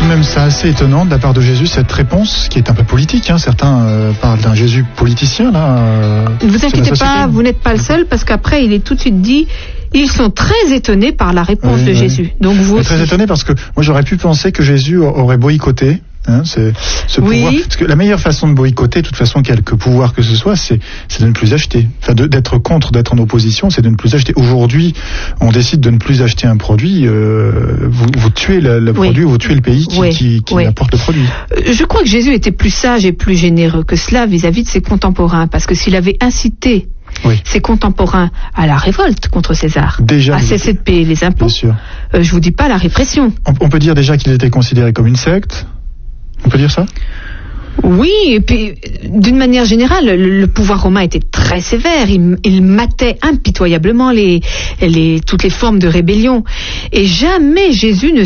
tout de même ça assez étonnant de la part de Jésus, cette réponse qui est un peu politique. Certains parlent d'un Jésus politicien. Ne vous inquiétez pas, vous n'êtes pas le seul, parce qu'après il est tout de suite dit, ils sont très étonnés par la réponse de Jésus. Donc vous aussi. Très étonnés parce que moi j'aurais pu penser que Jésus aurait boycotté. C'est ce pouvoir. Parce que la meilleure façon de boycotter, de toute façon, quelque pouvoir que ce soit, c'est de ne plus acheter. Enfin, d'être contre, d'être en opposition, c'est de ne plus acheter. Aujourd'hui, on décide de ne plus acheter un produit. Vous tuez le produit, ou vous tuez le pays qui apporte le produit. Je crois que Jésus était plus sage et plus généreux que cela vis-à-vis de ses contemporains, parce que s'il avait incité ses contemporains à la révolte contre César, à cesser de payer les impôts, je vous dis pas la répression. On peut dire déjà qu'il était considéré comme une secte. On peut dire ça ? Oui, et puis d'une manière générale, le pouvoir romain était très sévère. Il matait impitoyablement toutes les formes de rébellion. Et jamais Jésus ne